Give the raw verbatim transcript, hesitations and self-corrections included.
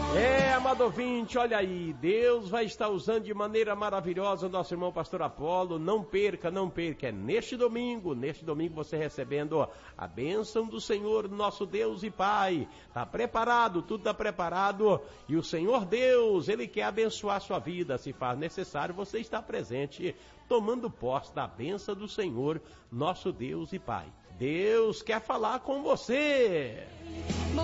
É, amado ouvinte, olha aí, Deus vai estar usando de maneira maravilhosa o nosso irmão Pastor Apolo. Não perca, não perca, é neste domingo, neste domingo você recebendo a bênção do Senhor, nosso Deus e Pai. Tá preparado, tudo tá preparado, e o Senhor Deus, Ele quer abençoar a sua vida. Se faz necessário, você está presente, tomando posse da bênção do Senhor, nosso Deus e Pai. Deus quer falar com você.